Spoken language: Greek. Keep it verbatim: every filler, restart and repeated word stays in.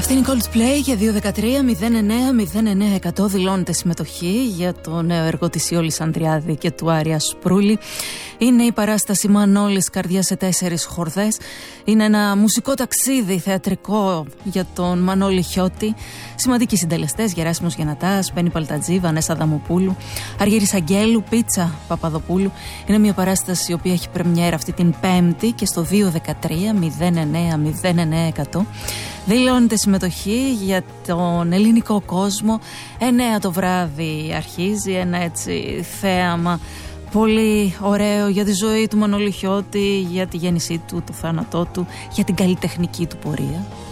Αυτή είναι η Coldplay για δύο δεκατρία μηδέν εννέα μηδέν εννέα εκατό. Δηλώνεται συμμετοχή για το νέο έργο της Ιόλης Ανδριάδη και του Άρια Σπρούλη. Είναι η παράσταση Μανώλης Καρδιά σε τέσσερις χορδές. Είναι ένα μουσικό ταξίδι θεατρικό για τον Μανώλη Χιώτη. Σημαντικοί συντελεστές: Γεράσιμος Γεννατάς, Μπέννη Παλτατζή, Βανέσα Αδαμοπούλου, Αργύρης Αγγέλου, Πίτσα Παπαδοπούλου. Είναι μια παράσταση η οποία έχει πρεμιέρα αυτή την Πέμπτη και στο δύο δεκατρία μηδέν εννέα μηδέν εννέα εκατό. Δηλώνεται συμμετοχή για τον ελληνικό κόσμο. εννέα το βράδυ αρχίζει ένα έτσι θέαμα πολύ ωραίο για τη ζωή του Μανώλη Χιώτη, για τη γέννησή του, το θάνατό του, για την καλλιτεχνική του πορεία.